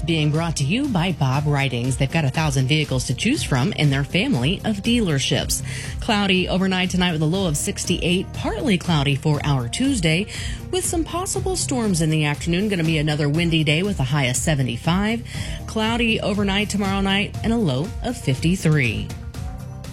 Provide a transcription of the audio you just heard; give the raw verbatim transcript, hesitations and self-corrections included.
Being brought to you by Bob Ridings. They've got a thousand vehicles to choose from in their family of dealerships. Cloudy overnight tonight with a low of sixty-eight. Partly cloudy for our Tuesday with some possible storms in the afternoon. Going to be another windy day with a high of seventy-five. Cloudy overnight tomorrow night and a low of fifty-three.